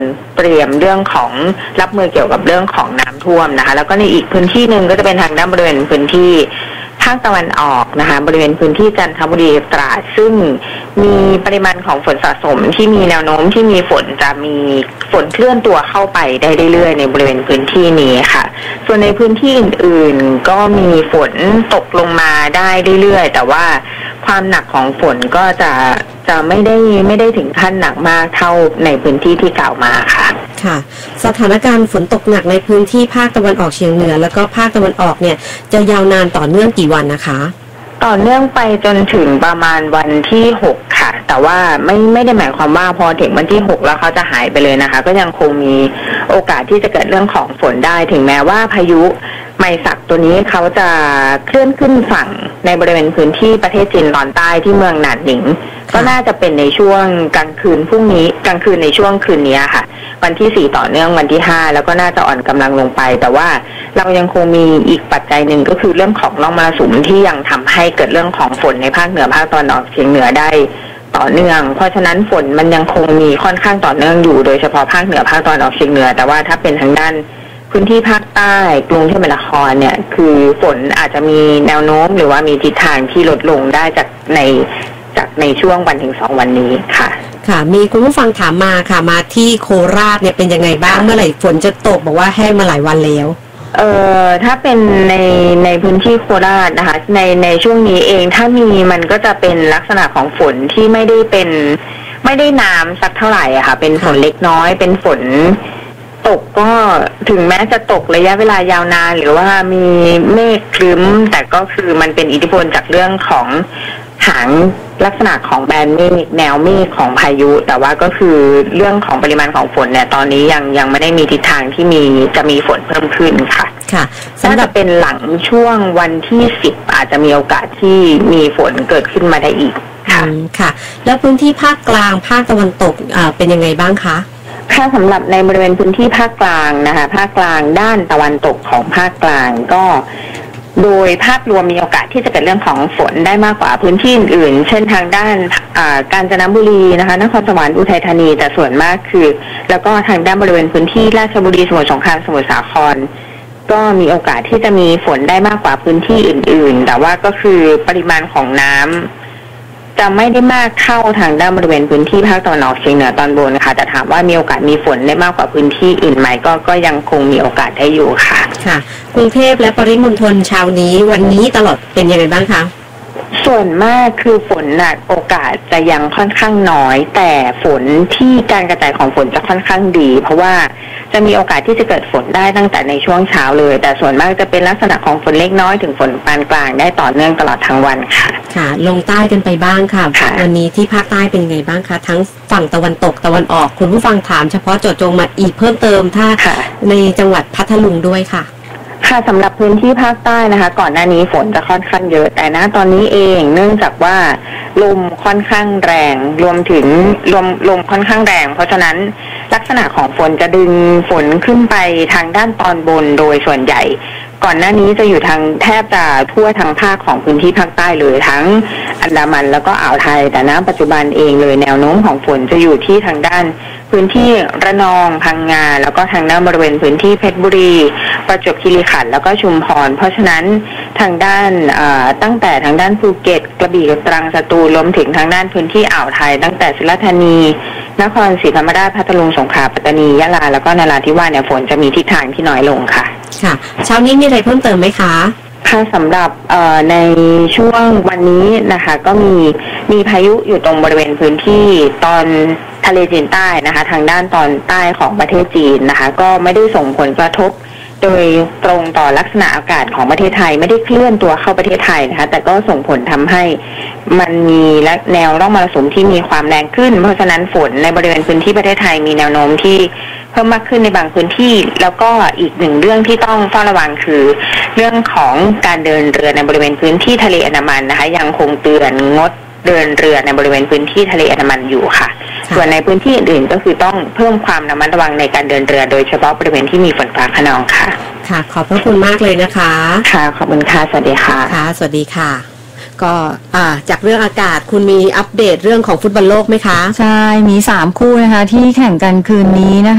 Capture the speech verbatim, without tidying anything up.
เตรียมเรื่องของรับมือเกี่ยวกับเรื่องของน้ำท่วมนะคะแล้วก็ในอีกพื้นที่หนึ่งก็จะเป็นทางด้านบริเวณพื้นที่ภาคตะวันออกนะคะบริเวณพื้นที่จันทบุรีตราดซึ่งมีปริมาณของฝนสะสมที่มีแนวโน้มที่มีฝนจะมีฝนเคลื่อนตัวเข้าไปได้เรื่อยๆในบริเวณพื้นที่นี้ค่ะส่วนในพื้นที่อื่นๆก็มีฝนตกลงมาได้เรื่อยๆแต่ว่าความหนักของฝนก็จะจะไม่ได้ไม่ได้ถึงขั้นหนักมากเท่าในพื้นที่ที่กล่าวมาค่ะค่ะสถานการณ์ฝนตกหนักในพื้นที่ภาคตะวันออกเฉียงเหนือแล้วก็ภาคตะวันออกเนี่ยจะยาวนานต่อเนื่องกี่วันนะคะต่อเนื่องไปจนถึงประมาณวันที่หกค่ะแต่ว่าไม่ไม่ได้หมายความว่าพอถึงวันที่หกแล้วเขาจะหายไปเลยนะคะก็ยังคงมีโอกาสที่จะเกิดเรื่องของฝนได้ถึงแม้ว่าพายุไมซักตัวนี้เขาจะเคลื่อนขึ้นฝั่งในบริเวณพื้นที่ประเทศจีนตอนใต้ที่เมืองหนานหนิงก็น่าจะเป็นในช่วงกลางคืนพรุ่งนี้กลางคืนในช่วงคืนนี้ค่ะวันที่สี่ต่อเนื่องวันที่ห้าแล้วก็น่าจะอ่อนกำลังลงไปแต่ว่าเรายังคงมีอีกปัจจัยหนึ่งก็คือเรื่องของร่องมรสุมที่ยังทำให้เกิดเรื่องของฝนในภาคเหนือภาคตะวันออกเฉียงเหนือได้ต่อเนื่องเพราะฉะนั้นฝนมันยังคงมีค่อนข้างต่อเนื่องอยู่โดยเฉพาะภาคเหนือภาคตะวันออกเฉียงเหนือแต่ว่าถ้าเป็นทางด้านพื้นที่ภาคใต้กรุงเทพมหานครเนี่ยคือฝนอาจจะมีแนวโน้มหรือว่ามีทิศทางที่ลดลงได้จากในจากในช่วงวันถึงสองวันนี้ค่ะค่ะมีคุณผู้ฟังถามมาค่ะมาที่โคราชเนี่ยเป็นยังไงบ้างเมื่อไหร่ฝนจะตกบอกว่าแห้งมาหลายวันแล้วเอ่อถ้าเป็นในในพื้นที่โคราชนะคะในในช่วงนี้เองถ้ามีมันก็จะเป็นลักษณะของฝนที่ไม่ได้เป็นไม่ได้น้ำสักเท่าไหร่อะค่ะเป็นฝนเล็กน้อยเป็นฝนตกก็ถึงแม้จะตกระยะเวลายาวนานหรือว่ามีเมฆครึ้มแต่ก็คือมันเป็นอิทธิพลจากเรื่องของหางลักษณะของแบนเมฆแนวเมฆของพายุแต่ว่าก็คือเรื่องของปริมาณของฝนเนี่ยตอนนี้ยังยังไม่ได้มีทิศทางที่มีจะมีฝนเพิ่มขึ้นค่ะค่ะน่าจะเป็นหลังช่วงวันที่สิบอาจจะมีโอกาสที่มีฝนเกิดขึ้นมาได้อีกค่ะค่ะแล้วพื้นที่ภาคกลางภาคตะวันตกอ่าเป็นยังไงบ้างคะถ้าสำหรับในบริเวณพื้นที่ภาคกลางนะคะภาคกลางด้านตะวันตกของภาคกลางก็โดยภาพรวมมีโอกาสที่จะเกิดเรื่องของฝนได้มากกว่าพื้นที่อื่นเช่นทางด้านกาญจนบุรีนะคะนครสวรรค์อุทัยธานีแต่ส่วนมากคือแล้วก็ทางด้านบริเวณพื้นที่ราชบุรีสมุทรสงครามสมุทรสาครก็มีโอกาสที่จะมีฝนได้มากกว่าพื้นที่อื่นๆแต่ว่าก็คือปริมาณของน้ำจะไม่ได้มากเข้าทางด้านบริเวณพื้นที่ภาคตะวันออกเฉียงเหนือตอนบนนะคะแต่ถามว่ามีโอกาสมีฝนได้มากกว่าพื้นที่อื่นไหมก็ก็ยังคงมีโอกาสได้อยู่ค่ะค่ะกรุงเทพและปริมณฑลเช้านี้วันนี้ตลอดเป็นยังไงบ้างคะส่วนมากคือฝนหนักโอกาสจะยังค่อนข้างน้อยแต่ฝนที่การกระจายของฝนจะค่อนข้างดีเพราะว่าจะมีโอกาสที่จะเกิดฝนได้ตั้งแต่ในช่วงเช้าเลยแต่ส่วนมากจะเป็นลักษณะของฝนเล็กน้อยถึงฝนปานกลางได้ต่อเนื่องตลอดทั้งวันค่ะค่ะลงใต้กันไปบ้างค่ะวันนี้ที่ภาคใต้เป็นไงบ้างคะทั้งฝั่งตะวันตกตะวันออกคุณผู้ฟังถามเฉพาะเจาะจงมาอีกเพิ่มเติมถ้าในจังหวัดพัทลุงด้วยค่ะค่ะสำหรับพื้นที่ภาคใต้นะคะก่อนหน้านี้ฝนจะค่อนข้างเยอะแต่ณตอนนี้เองเนื่องจากว่าลมค่อนข้างแรงรวมถึงลมลมค่อนข้างแรงเพราะฉะนั้นลักษณะของฝนจะดึงฝนขึ้นไปทางด้านตอนบนโดยส่วนใหญ่ก่อนหน้านี้จะอยู่ทางแทบจะทั่วทั้งภาคของพื้นที่ภาคใต้เลยทั้งอันดามันแล้วก็อ่าวไทยแต่ณปัจจุบันเองเลยแนวโน้มของฝนจะอยู่ที่ทางด้านพื้นที่ระนองพังงาแล้วก็ทางด้านบริเวณพื้นที่เพชรบุรีประจวบคีรีขันธ์แล้วก็ชุมพรเพราะฉะนั้นทางด้านตั้งแต่ทางด้านภูเก็ตกระบี่ตรังสตูลรวมถึงทางด้านพื้นที่อ่าวไทยตั้งแต่สุราษฎร์ธานีนครศรีธรรมราชพัทลุงสงขลาปัตตานียะลาแล้วก็นราธิวาสเนี่ยฝนจะมีทิศทางที่น้อยลงค่ะค่ะเช้านี้มีอะไรเพิ่มเติมไหมคะค่ะสำหรับในช่วงวันนี้นะคะก็มีมีพายุอยู่ตรงบริเวณพื้นที่ตอนทะเลจีนใต้นะคะทางด้านตอนใต้ของประเทศจีนนะคะก็ไม่ได้ส่งผลกระทบโดยตรงต่อลักษณะอากาศของประเทศไทยไม่ได้เคลื่อนตัวเข้าประเทศไทยนะคะแต่ก็ส่งผลทำให้มันมีและแนวร่องมรสุมที่มีความแรงขึ้นเพราะฉะนั้นฝนในบริเวณพื้นที่ประเทศไทยมีแนวโน้มที่เพิ่มมากขึ้นในบางพื้นที่แล้วก็อีกหนึ่งเรื่องที่ต้องเฝ้าระวังคือเรื่องของการเดินเรือในบริเวณพื้นที่ทะเลอันดามันนะคะยังคงเตือนงดเดินเรือในบริเวณพื้นที่ทะเลอันดามันอยู่ค่ะส่วนในพื้นที่อื่นๆก็คือต้องเพิ่มความระมัดระวังในการเดินเรือโดยเฉพาะบริเวณที่มีฝนฟ้าคะนองค่ะค่ะขอบพระคุณมากเลยนะคะค่ะขอบคุณค่ะสวัสดีค่ะค่ะสวัสดีค่ะก็จากเรื่องอากาศคุณมีอัปเดตเรื่องของฟุตบอลโลกไหมคะใช่มีสามคู่นะคะที่แข่งกันคืนนี้นะคะ